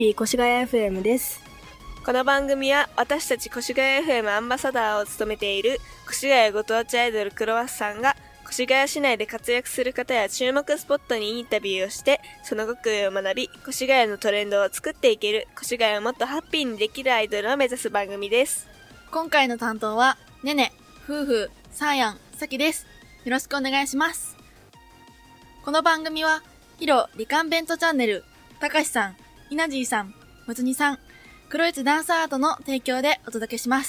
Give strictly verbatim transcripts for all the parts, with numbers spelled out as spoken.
越谷 エフエム です。 この番組は私たち越谷 エフエム アンバサダーを務めている越谷ご当地アイドルクロワッサンが越谷市内で活躍する方や注目スポットにインタビューをしてその極意を学び越谷のトレンドを作っていける越谷をもっとハッピーにできるアイドルを目指す番組です。 今回の担当はねね、夫婦、サーヤン、さきです。よろしくお願いします。この番組はヒロリカンベントチャンネル、たかしさん、ひなじーさん、むつにさん、黒いつダンスアートの提供でお届けします。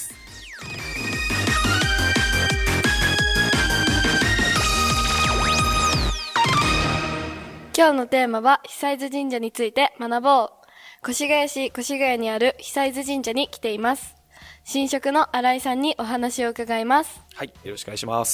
今日のテーマは久津神社について学ぼう。越谷市越谷にある久津神社に来ています。神職の新井さんにお話を伺います。 はい、よろしくお願いします。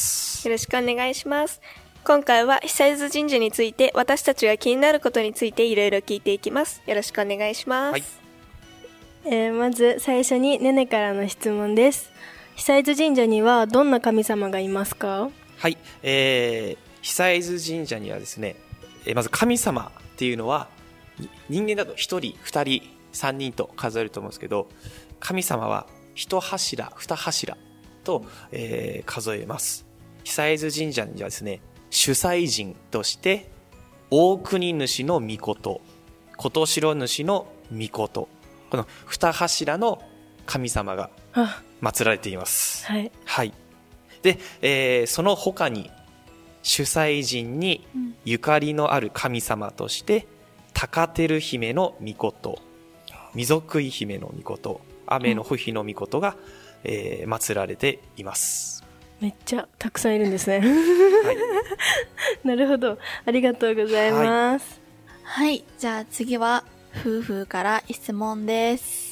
よろしくお願いします。今回は久津神社について私たちが気になることについていろいろ聞いていきます。よろしくお願いします。はい、 えー、まず最初にねねからの質問です。久津神社にはどんな神様がいますか？ はい、えー、久津神社にはですね、えー、まず神様っていうのは人間だとひとり、ふたり、さんにんと数えると思うんですけど、神様は一柱、二柱と、えー、数えます。久津神社にはですね、主祭神として大国主の御事、琴城主の御事、この二柱の神様が祀られています。 はい。 はい。で、えー、その他に主祭神にゆかりのある神様として、高照姫の御事、溝食い姫の御事、雨の日の御事が、えー、祀られています。 めっちゃたくさんいるんですね。はい、なるほど、ありがとうございます。 はい、はい、じゃあ次は夫婦から質問です。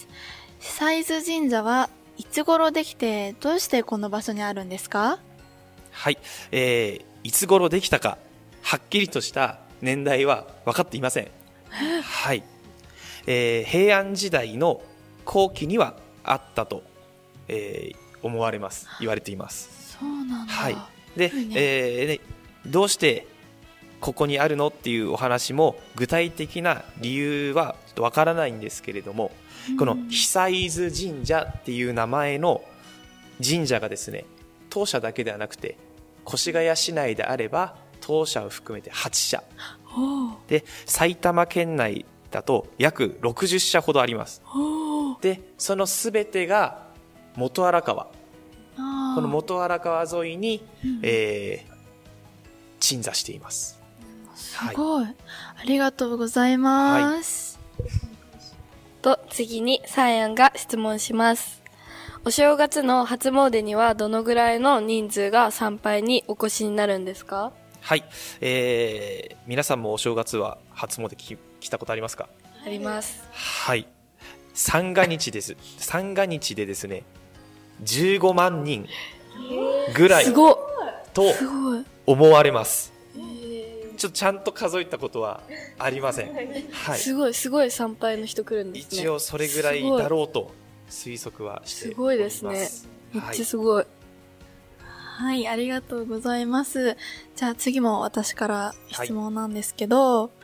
久津神社はいつ頃できてどうしてこの場所にあるんですか？ はい、えー、いつ頃できたかはっきりとした年代は分かっていません。はい、えー、平安時代の後期にはあったと、えー、思われます。言われています。 そうなんだ。 はい。で、えーね、どうしてここにあるのっていうお話も具体的な理由はちょっとわからないんですけれども、うん、この久津神社っていう名前の神社がですね、当社だけではなくて越谷市内であれば当社を含めてはちしゃで、埼玉県内だと約ろくじゅっしゃほどあります。で、そのすべてが元荒川、この元荒川沿いに、うんえー、鎮座しています。 すごい、はい、ありがとうございます、 はい、と次にサーヤンが質問します。お正月の初詣にはどのぐらいの人数が参拝にお越しになるんですか？ はい、えー、皆さんもお正月は初詣き来たことありますか？ あります。 はい、三が日です。三が日でですね、じゅうごまんにんぐらいと思われます。ちょっとちゃんと数えたことはありません。 はい、すごいすごい参拝の人来るんですね。 一応それぐらいだろうと推測はしております。 すごいですね。めっちゃすごい。 はい、はい、ありがとうございます。じゃあ次も私から質問なんですけど、はい、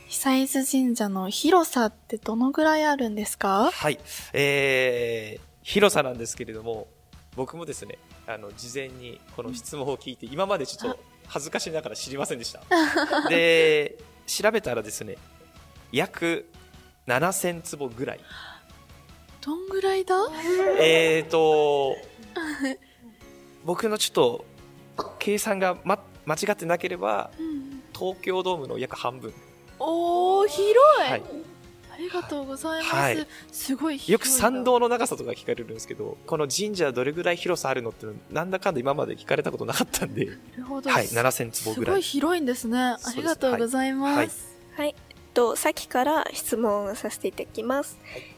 久津神社の広さってどのぐらいあるんですか？ はい、えー、広さなんですけれども、僕もですね、あの事前にこの質問を聞いて、うん、今までちょっと恥ずかしながら知りませんでした。で、調べたらですね、約ななせんつぼぐらい。 どんぐらいだ？ えーと僕のちょっと計算が、ま、間違ってなければ、うん、東京ドームの約半分。 おー、広い、はい、ありがとうございます、はい、すごい広い。 よく参道の長さとか聞かれるんですけど、この神社どれぐらい広さあるのってなんだかんだ今まで聞かれたことなかったんで、なるほど、はい、ななせんつぼぐらい。 すごい広いんですね。ありがとうございます。 はい、はい、えっとさっきから質問をさせていただきます。はい、